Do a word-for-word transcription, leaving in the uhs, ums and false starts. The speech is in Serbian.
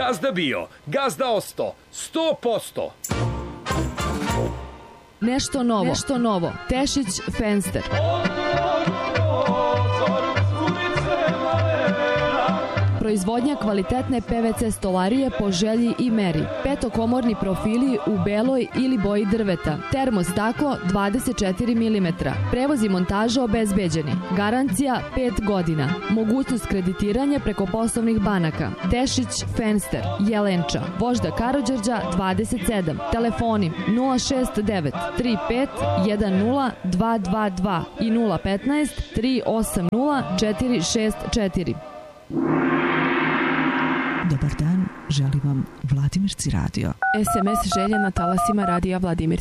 Gazda bio, gazda osto, sto posto. Nešto novo, nešto novo. Tešić Fenster. Proizvodnja kvalitetne P V C stolarije po želji i meri. Petokomorni profili u beloj ili boji drveta. Termostaklo dvadeset četiri milimetra. Prevoz i montaža obezbeđeni. Garancija pet godina. Mogućnost kreditiranja preko poslovnih banaka. Tešić Fenster, Jelenča, Vožda Karađorđa dvadeset sedam. Telefoni nula šest devet tri pet jedan nula dva dva dva i nula petnaest tri osam nula četiri šest četiri. Dobar dan, želim vam Vladimirci radio. es em es želje na talasima radija Vladimir